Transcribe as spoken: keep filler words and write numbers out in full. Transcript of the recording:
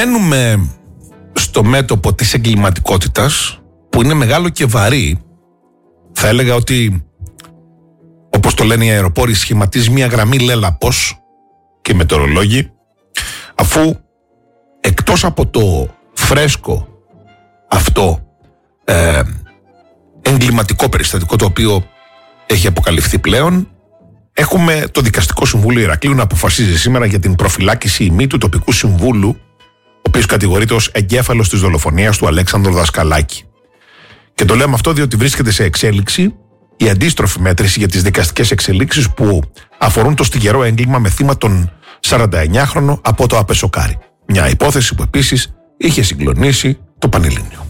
μένουμε στο μέτωπο της εγκληματικότητας, που είναι μεγάλο και βαρύ. Θα έλεγα ότι, όπως το λένε οι αεροπόροι, σχηματίζει μια γραμμή λέλαπος και μετεωρολόγοι, αφού εκτός από το φρέσκο αυτό ε, εγκληματικό περιστατικό, το οποίο έχει αποκαλυφθεί πλέον, έχουμε το Δικαστικό Συμβούλιο Ηρακλείου να αποφασίζει σήμερα για την προφυλάκηση ημί του τοπικού συμβούλου, ο οποίος κατηγορείται ως εγκέφαλος της δολοφονίας του Αλέξανδρου Δασκαλάκη. Και το λέμε αυτό διότι βρίσκεται σε εξέλιξη η αντίστροφη μέτρηση για τις δικαστικές εξελίξεις που αφορούν το στιγερό έγκλημα με θύμα τον σαρανταεννιάχρονο από το Απεσοκάρι. Μια υπόθεση που επίσης είχε συγκλονίσει το Πανελλήνιο.